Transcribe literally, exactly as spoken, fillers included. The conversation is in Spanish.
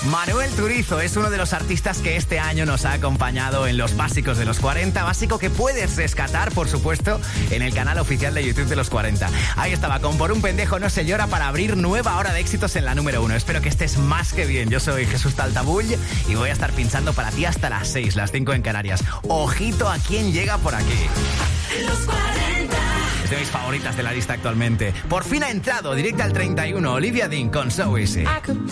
Manuel Turizo es uno de los artistas que este año nos ha acompañado en los básicos de los cuarenta, básico que puedes rescatar, por supuesto, en el canal oficial de YouTube de los cuarenta. Ahí estaba, con Por un pendejo no se llora, para abrir nueva hora de éxitos en la número uno. Espero que estés más que bien. Yo soy Jesús Taltabull y voy a estar pinchando para ti hasta las seis, las cinco en Canarias. Ojito a quién llega por aquí. Los cuarenta. Es de mis favoritas de la lista actualmente. Por fin ha entrado directa al treinta y uno, Olivia Dean con So Easy.